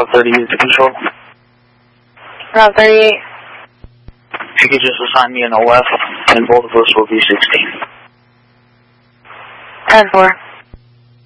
Route 38 to control. Route 38. If you could just assign me an OF, and both of us will be 16. 10-4.